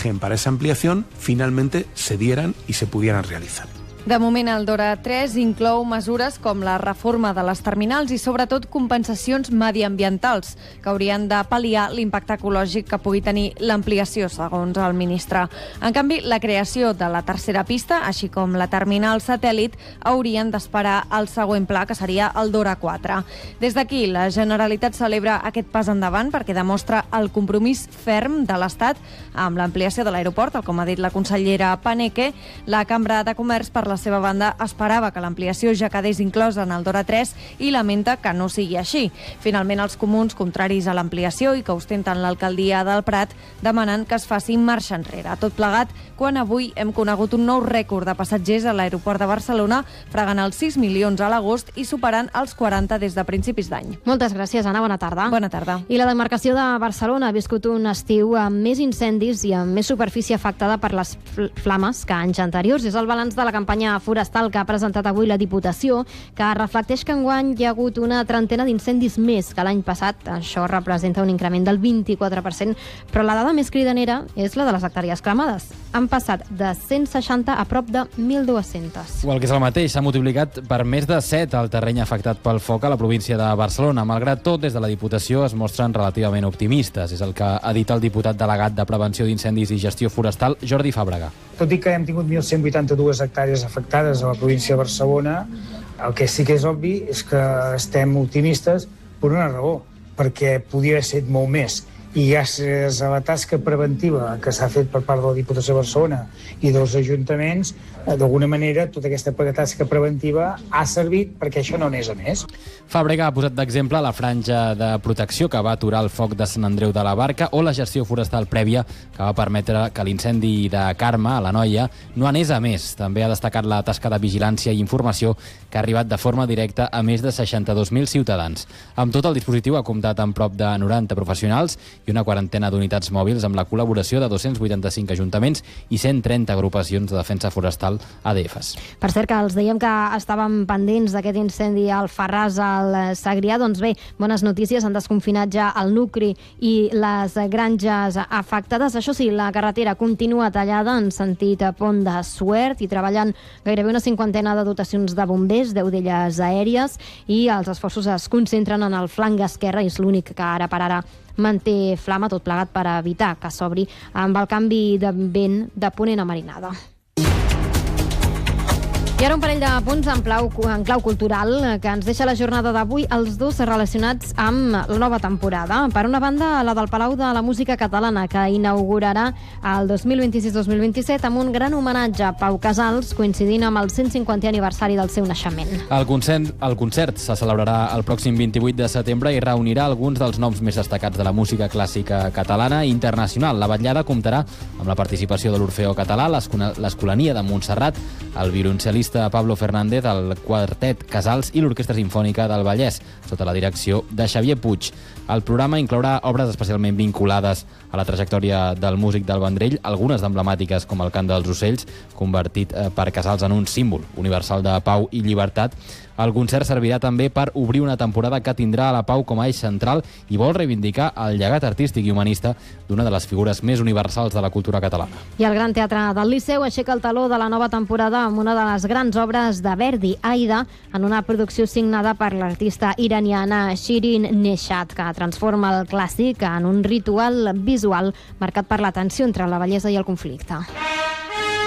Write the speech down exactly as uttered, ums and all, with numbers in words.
margen para esa ampliación finalmente se dieran y se pudieran realizar. De moment, el DORA tres inclou mesures com la reforma de les terminals i, sobretot, compensacions mediambientals que haurien de pal·liar l'impacte ecològic que pugui tenir l'ampliació, segons el ministre. En canvi, la creació de la tercera pista, així com la terminal satèl·lit, haurien d'esperar el següent pla, que seria el DORA quatre. Des d'aquí, la Generalitat celebra aquest pas endavant perquè demostra el compromís ferm de l'Estat amb l'ampliació de l'aeroport, tal com ha dit la consellera Paneque. La Cambra de Comerç, per la seva banda, esperava que l'ampliació ja quedés inclosa en el DORA tres i lamenta que no sigui així. Finalment, els comuns, contraris a l'ampliació i que ostenten l'alcaldia del Prat, demanen que es faci marxa enrere. Tot plegat, quan avui hem conegut un nou rècord de passatgers a l'aeroport de Barcelona, fregant els sis milions a l'agost i superant els quaranta des de principis d'any. Moltes gràcies, Anna. Bona tarda. Bona tarda. I la demarcació de Barcelona ha viscut un estiu amb més incendis i amb més superfície afectada per les flames que anys anteriors. És el balanç de la campanya forestal que ha presentat avui la Diputació, que reflecteix que enguany hi ha hagut una trentena d'incendis més que l'any passat. Això representa un increment del vint-i-quatre per cent, però la dada més cridanera és la de les hectàrees cremades. Han passat de cent seixanta a prop de mil dues-centes. O el que és el mateix, s'ha multiplicat per més de set el terreny afectat pel foc a la província de Barcelona. Malgrat tot, des de la Diputació es mostren relativament optimistes. És el que ha dit el diputat delegat de Prevenció d'Incendis i Gestió Forestal, Jordi Fàbrega. Tot i que hem tingut mil cent vuitanta-dues hectàrees afectades a la província de Barcelona, el que sí que és obvi és que estem optimistes per una raó, perquè podia haver estat molt més. I gràcies a la tasca preventiva que s'ha fet per part de la Diputació de Barcelona i dels ajuntaments, d'alguna manera, tota aquesta tasca preventiva ha servit perquè això no anés a més. Fàbrega ha posat d'exemple la franja de protecció que va aturar el foc de Sant Andreu de la Barca o la gestió forestal prèvia que va permetre que l'incendi de Carme, a la Noia, no anés a més. També ha destacat la tasca de vigilància i informació que ha arribat de forma directa a més de seixanta-dos mil ciutadans. Amb tot, el dispositiu ha comptat amb prop de noranta professionals i una quarantena d'unitats mòbils amb la col·laboració de dos-cents vuitanta-cinc ajuntaments i cent trenta agrupacions de defensa forestal A D Fs. Per cert, que els dèiem que estàvem pendents d'aquest incendi al Farràs, al Segrià. Doncs bé, bones notícies, han desconfinat ja el nucli i les granges afectades. Això sí, la carretera continua tallada en sentit Pont de Suert i treballant gairebé una cinquantena de dotacions de bombers, deu d'elles aèries, i els esforços es concentren en el flanc esquerre, és l'únic que ara per ara manté flama, tot plegat per evitar que s'obri amb el canvi de vent de ponent a marinada. I ara un parell de punts en clau, en clau cultural que ens deixa la jornada d'avui, els dos relacionats amb la nova temporada. Per una banda, la del Palau de la Música Catalana, que inaugurarà el dos mil vint-i-sis dos mil vint-i-set amb un gran homenatge a Pau Casals, coincidint amb el cent cinquantè aniversari del seu naixement. El concert, el concert se celebrarà el pròxim vint-i-vuit de setembre i reunirà alguns dels noms més destacats de la música clàssica catalana i internacional. La vetllada comptarà amb la participació de l'Orfeó Català, l'Escolania de Montserrat, el violoncel·lista Pablo Fernández, el quartet Casals i l'Orquestra Simfònica del Vallès, sota la direcció de Xavier Puig. El programa inclourà obres especialment vinculades a la trajectòria del músic del Vendrell, algunes d'emblemàtiques com el Cant dels Ocells, convertit per Casals en un símbol universal de pau i llibertat. El concert servirà també per obrir una temporada que tindrà a la pau com a eix central i vol reivindicar el llegat artístic i humanista d'una de les figures més universals de la cultura catalana. I el Gran Teatre del Liceu aixeca el taló de la nova temporada amb una de les grans obres de Verdi, Aida, en una producció signada per l'artista iraniana Shirin Neshat, que transforma el clàssic en un ritual visual marcat per la tensió entre la bellesa i el conflicte.